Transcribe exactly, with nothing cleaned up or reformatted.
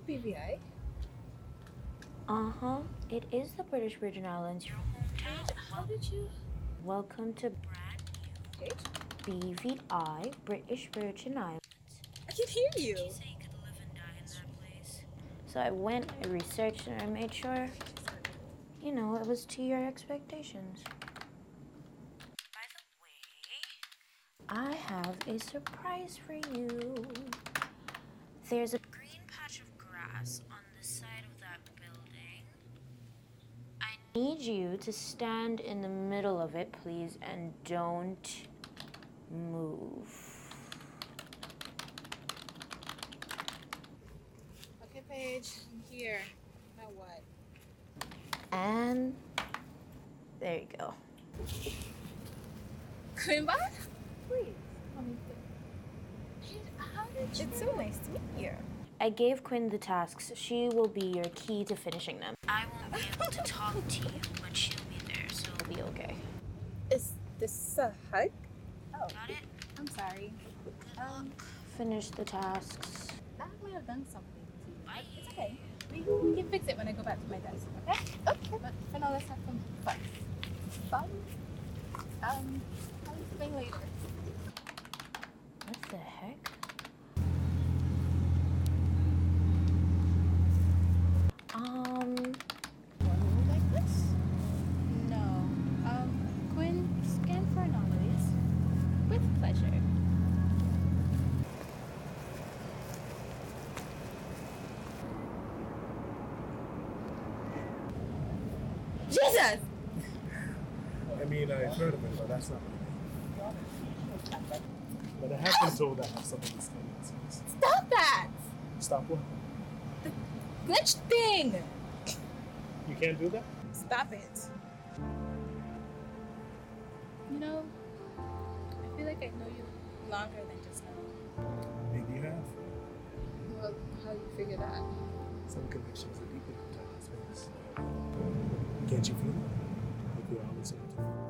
not B V I. Uh-huh. It is the British Virgin Islands, your hometown. How did you? Welcome to brand Kate? B V I, British Virgin Islands. I can hear you. Did you say you could live and die in that place? So I went, I researched, and I made sure, you know, it was to your expectations. By the way, I have a surprise for you. There's a green patch of grass on the side of that building. I need you to stand in the middle of it, please, and don't move. Okay, Paige. I'm here. Now what? And there you go. Coming back? Please. Let me see. Paige, how did you? It's so nice to meet you. I gave Quinn the tasks. She will be your key to finishing them. I won't be able to talk to you, but she'll be there, so it'll be okay. Is this a hug? Oh. Got it? I'm sorry. Good Um, luck. Finish the tasks. That might have done something to you. Bye. It's okay. We, we can fix it when I go back to my desk, okay? Okay. But for now, let's have some fun. Fun? Um, I'll explain later. What the heck? Um, One like this? No. Um, Quinn, scan for anomalies. With pleasure. Jesus! I mean, I've heard of it, but that's not my name. But I have been told I have some of these tendencies. Stop that! Stop what? Glitch thing! You can't do that? Stop it. You know, I feel like I know you longer than just now. Maybe you have. Well, how do you figure that? Some connections are deeper than time and space. Can't you feel it? Like we're always in it.